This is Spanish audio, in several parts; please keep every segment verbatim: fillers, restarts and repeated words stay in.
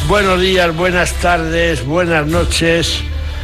Buenos días, buenas tardes, buenas noches.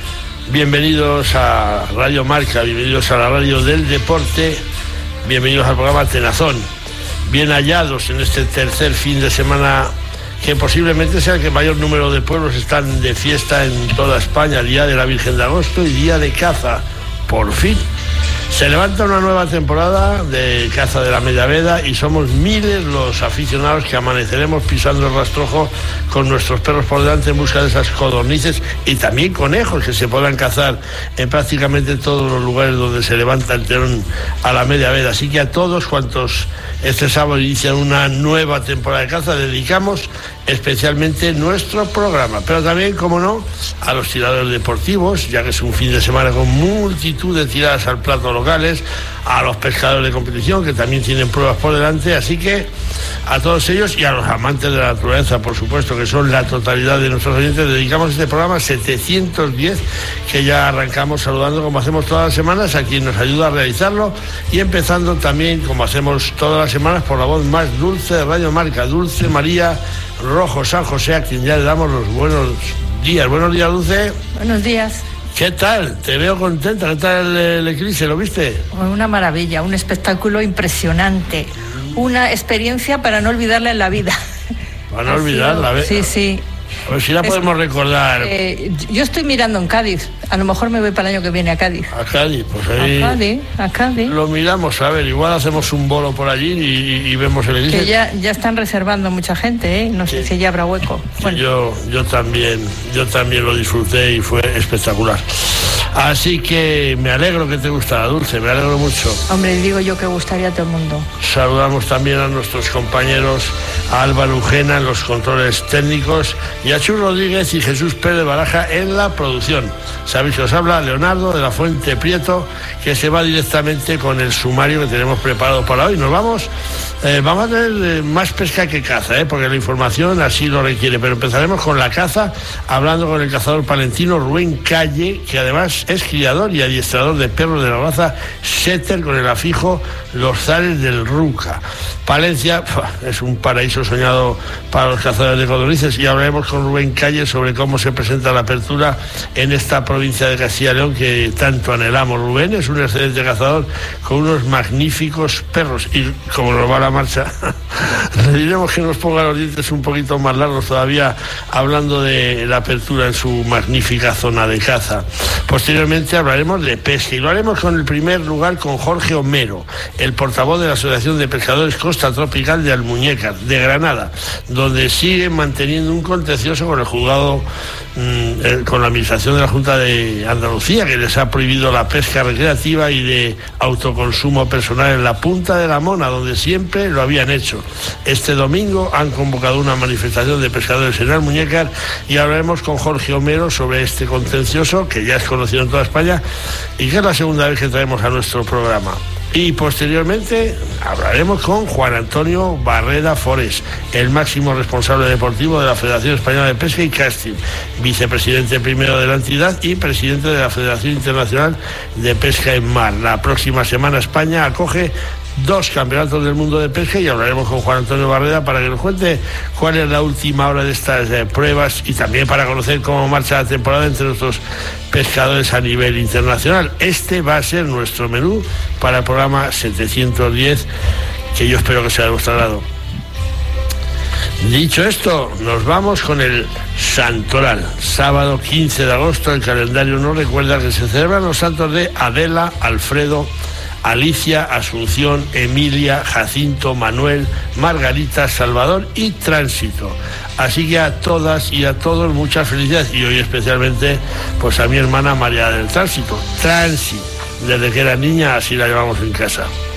Bienvenidos a Radio Marca, bienvenidos a la radio del deporte, bienvenidos al programa Tenazón. Bien hallados en este tercer fin de semana, que posiblemente sea el que mayor número de pueblos están de fiesta en toda España, Día de la Virgen de Agosto y Día de Caza. Por fin se levanta una nueva temporada de caza de la media veda y somos miles los aficionados que amaneceremos pisando el rastrojo con nuestros perros por delante en busca de esas codornices y también conejos que se puedan cazar en prácticamente todos los lugares donde se levanta el telón a la media veda. Así que a todos cuantos este sábado inician una nueva temporada de caza, dedicamos especialmente nuestro programa, pero también, como no, a los tiradores deportivos, ya que es un fin de semana con multitud de tiradas al plato locales, a los pescadores de competición, que también tienen pruebas por delante, así que a todos ellos y a los amantes de la naturaleza, por supuesto, que son la totalidad de nuestros oyentes, dedicamos este programa setecientos diez, que ya arrancamos saludando, como hacemos todas las semanas, a quien nos ayuda a realizarlo, y empezando también, como hacemos todas las semanas, por la voz más dulce de Radio Marca, Dulce María Rojo San José, a quien ya le damos los buenos días. Buenos días, Dulce. Buenos días. ¿Qué tal? Te veo contenta. ¿Qué tal el, el eclipse? ¿Lo viste? Una maravilla, un espectáculo impresionante. Una experiencia para no olvidarla en la vida. Para no olvidarla, ¿ves? Sí, sí. A ver si la es, podemos recordar. Eh, yo estoy mirando en Cádiz. A lo mejor me voy para el año que viene a Cádiz. A Cádiz, pues ahí. A Cádiz, a Cádiz. Lo miramos, a ver, igual hacemos un bolo por allí y, y vemos el eclipse. Que ya, ya están reservando mucha gente, ¿eh? No sé sí. si ya habrá hueco. Bueno. Yo, yo también, yo también lo disfruté y fue espectacular. Así que me alegro que te gustara, Dulce, me alegro mucho. Hombre, digo yo que gustaría a todo el mundo. Saludamos también a nuestros compañeros, a Álvaro Ujena en los controles técnicos y a Chus Rodríguez y Jesús Pérez Baraja en la producción. Sabéis que os habla Leonardo de la Fuente Prieto, que se va directamente con el sumario que tenemos preparado para hoy. Nos vamos, eh, vamos a tener eh, más pesca que caza, eh, porque la información así lo requiere, pero empezaremos con la caza, hablando con el cazador palentino Rubén Calle, que además es criador y adiestrador de perros de la raza Setter con el afijo Los Zares del Ruca. Palencia es un paraíso soñado para los cazadores de codornices y hablaremos con Rubén Calle sobre cómo se presenta la apertura en esta provincia de Castilla y León que tanto anhelamos. Rubén es un excelente cazador con unos magníficos perros y como nos va la marcha le diremos que nos ponga los dientes un poquito más largos todavía hablando de la apertura en su magnífica zona de caza. Posteriormente hablaremos de pesca y lo haremos con el primer lugar con Jorge Homero, el portavoz de la Asociación de Pescadores Costa Tropical de Almuñécar, de Granada, donde siguen manteniendo un contencioso con el juzgado, mmm, con la administración de la Junta de Andalucía, que les ha prohibido la pesca recreativa y de autoconsumo personal en la Punta de la Mona, donde siempre lo habían hecho. Este domingo han convocado una manifestación de pescadores en Almuñécar y hablaremos con Jorge Homero sobre este contencioso, que ya es conocido en toda España y que es la segunda vez que traemos a nuestro programa. Y posteriormente hablaremos con Juan Antonio Barreda Forés, el máximo responsable deportivo de la Federación Española de Pesca y Casting, vicepresidente primero de la entidad y presidente de la Federación Internacional de Pesca en Mar. La próxima semana España acoge dos campeonatos del mundo de pesca y hablaremos con Juan Antonio Barreda para que nos cuente cuál es la última hora de estas eh, pruebas y también para conocer cómo marcha la temporada entre nuestros pescadores a nivel internacional. Este va a ser nuestro menú para el programa setecientos diez, que yo espero que sea de vuestro agrado. Dicho esto, nos vamos con el Santoral. Sábado quince de agosto, el calendario nos recuerda que se celebran los santos de Adela, Alfredo, Alicia, Asunción, Emilia, Jacinto, Manuel, Margarita, Salvador y Tránsito. Así que a todas y a todos muchas felicidades y hoy especialmente pues a mi hermana María del Tránsito. Transi, desde que era niña así la llevamos en casa.